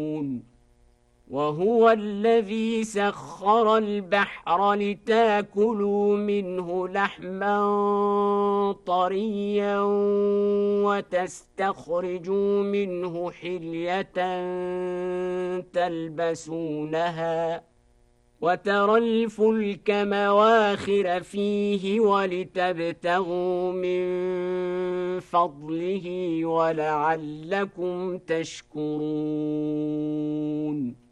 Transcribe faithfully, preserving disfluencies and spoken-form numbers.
وهو الذي سخر البحر لتاكلوا منه لحما طريا وتستخرجوا منه حلية تلبسونها وترى الفلك مواخر فيه ولتبتغوا من فضله ولعلكم تشكرون